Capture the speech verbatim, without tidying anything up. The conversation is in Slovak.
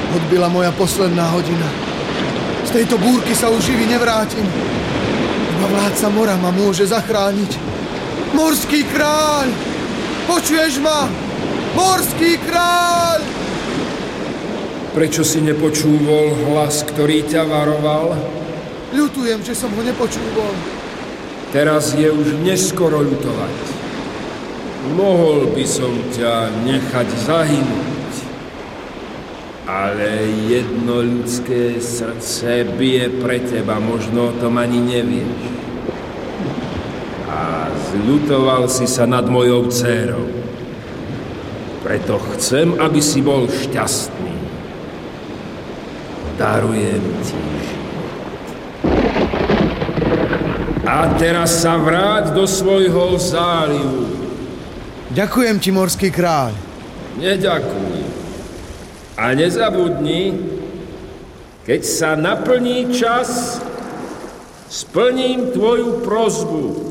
Odbila moja posledná hodina. Z tejto búrky sa už živý nevrátim. Iba vládca mora ma môže zachrániť. Morský kráľ! Počuješ ma? Morský kráľ! Prečo si nepočúval hlas, ktorý ťa varoval? Ľutujem, že som ho nepočúval. Teraz je už neskoro ľutovať. Mohol by som ťa nechať zahynúť. Ale jedno ľudské srdce bije pre teba, možno o tom ani nevieš. A zľutoval si sa nad mojou dcérou. Preto chcem, aby si bol šťastný. Darujem ti život. A teraz sa vráť do svojho zálivu. Ďakujem ti, morský kráľ. Neďakuj. A nezabudni, keď sa naplní čas, splním tvoju prosbu.